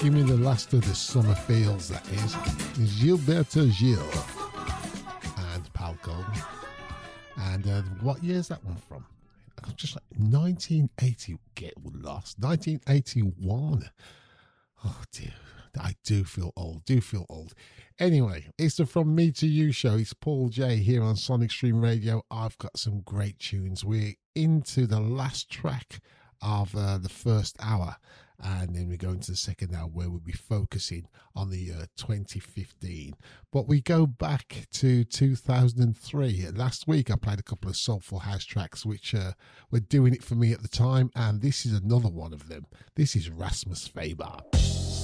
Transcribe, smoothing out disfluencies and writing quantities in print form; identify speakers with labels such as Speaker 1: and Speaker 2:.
Speaker 1: Give me the last of the summer feels, that is. Gilberto Gil and Pal Gold. And what year is that one from? Just like 1980. Get lost. 1981. Oh dear. I do feel old. Anyway, it's the From Me to You show. It's Paul J here on Sonic Stream Radio. I've got some great tunes. We're into the last track of the first hour, and then we go into the second hour where we'll be focusing on the year 2015. But we go back to 2003. Last week I played a couple of soulful house tracks which were doing it for me at the time, and this is another one of them. This is Rasmus Faber.